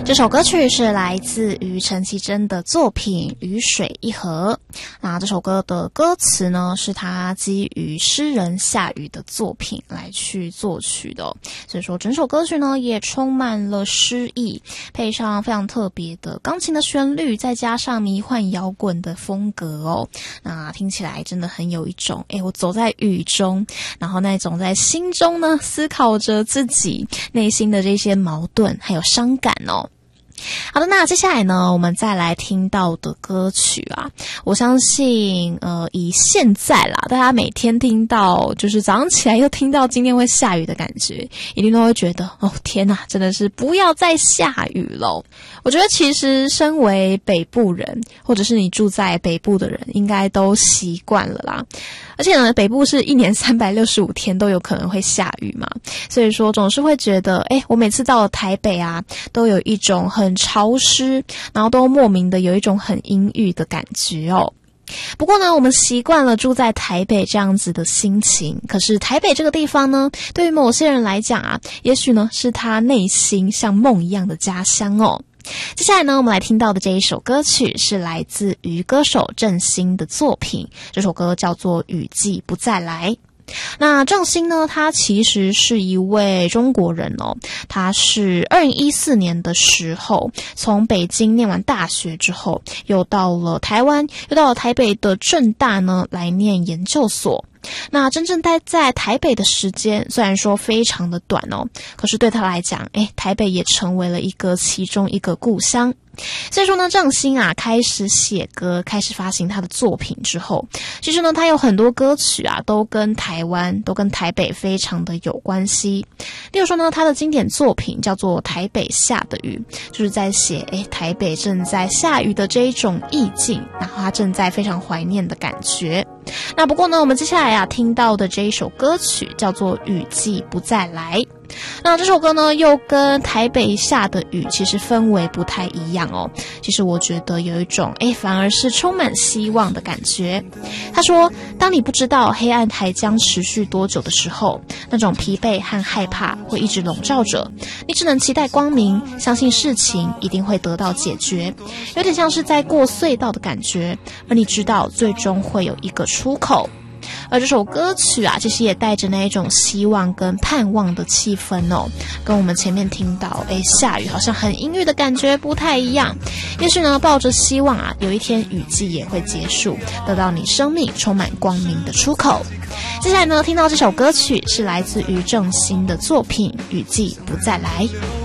这首歌曲是来自于陈绮贞的作品《雨水一河》。那这首歌的歌词呢，是他基于诗人夏雨的作品来去作曲的所以说整首歌曲呢也充满了诗意，配上非常特别的钢琴的旋律，再加上迷幻摇滚的风格那听起来真的很有一种我走在雨中，然后那种在心中呢思考着自己内心的这些矛盾还有伤感好的，那接下来呢，我们再来听到的歌曲我相信以现在啦，大家每天听到就是早上起来又听到今天会下雨的感觉，一定都会觉得天哪，真的是不要再下雨了。我觉得其实身为北部人，或者是你住在北部的人，应该都习惯了啦。而且呢，北部是一年365天都有可能会下雨嘛，所以说总是会觉得我每次到了台北都有一种很潮湿，然后都莫名的有一种很阴郁的感觉不过呢，我们习惯了住在台北这样子的心情，可是台北这个地方呢，对于某些人来讲也许呢是他内心像梦一样的家乡接下来呢，我们来听到的这一首歌曲是来自于歌手郑兴的作品，这首歌叫做《雨季不再来》。那郑兴呢，他其实是一位中国人他是2014年的时候从北京念完大学之后，又到了台湾，又到了台北的政大呢来念研究所。那真正待在台北的时间虽然说非常的短可是对他来讲台北也成为了其中一个故乡。所以说呢，郑兴开始写歌，开始发行他的作品之后，其实呢他有很多歌曲都跟台湾都跟台北非常的有关系。例如说呢，他的经典作品叫做《台北下的雨》，就是在写台北正在下雨的这一种意境，然后他正在非常怀念的感觉。那不过呢，我们接下来听到的这一首歌曲叫做《雨季不再来》。那这首歌呢，又跟台北下的雨其实氛围不太一样其实我觉得有一种反而是充满希望的感觉。他说，当你不知道黑暗还将持续多久的时候，那种疲惫和害怕会一直笼罩着，你只能期待光明，相信事情一定会得到解决，有点像是在过隧道的感觉，而你知道最终会有一个出口。而这首歌曲其实也带着那一种希望跟盼望的气氛跟我们前面听到下雨好像很阴郁的感觉不太一样。也许呢，抱着希望有一天雨季也会结束，得到你生命充满光明的出口。接下来呢，听到这首歌曲是来自于郑兴的作品《雨季不再来》。